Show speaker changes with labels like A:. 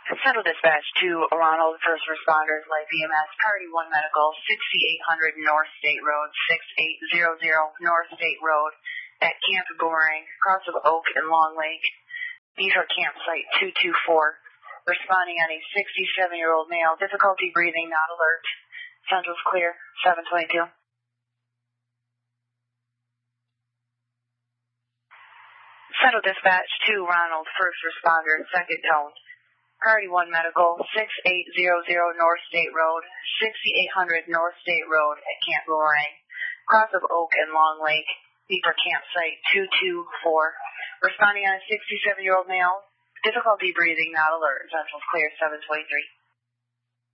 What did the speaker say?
A: Central Dispatch to Ronald, first responders, light BMS, Priority 1 Medical, 6800 North State Road, 6800 North State Road at Camp Boomerang, cross of Oak and Long Lake. Beaver Campsite 224. Responding on a 67-year-old male, difficulty breathing, not alert. Central's clear, 722. Central Dispatch to Ronald, first responder, second tone. Priority 1 Medical, 6800 North State Road, 6800 North State Road at Camp Boomerang, cross of Oak and Long Lake, Beaver Campsite 224. Responding on a 67-year-old male, difficulty breathing, not alert. Central's clear, 723.